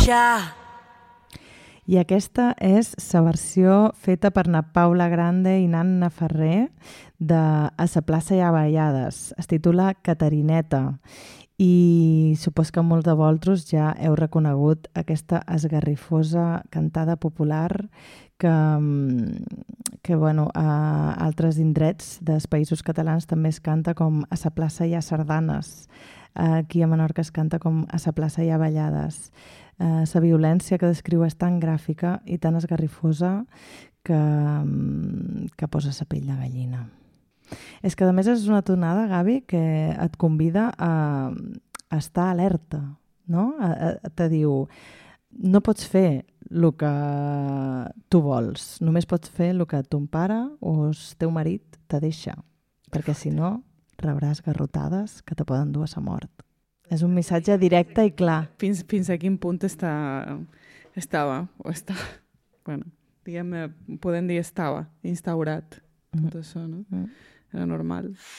deixar. I aquesta és la versió feta per na Paula Grande i Nanna Ferrer de A sa plaça hi ha ballades. Es titula Catarineta. I supos que molts de vosaltres ja heu reconegut aquesta esgarrifosa cantada popular que bueno, a altres indrets dels països catalans també es canta com A sa plaça hi ha sardanes. Aquí a Menorca es canta com A sa plaça hi ha ballades. La violència que descriu és tan gràfica i tan esgarrifosa que posa la pell de gallina. És que a més és una tonada, Gavi, que et convida a estar alerta, no? Te diu, no pots fer el que tu vols, només pots fer el que ton pare o el teu marit te deixa, perquè si no rebràs garrotades que te poden dur a la mort. És un missatge directe i clar. Fins a quin punt estava, bueno, diguem, podem dir estava instaurat tot això, no? Era normal.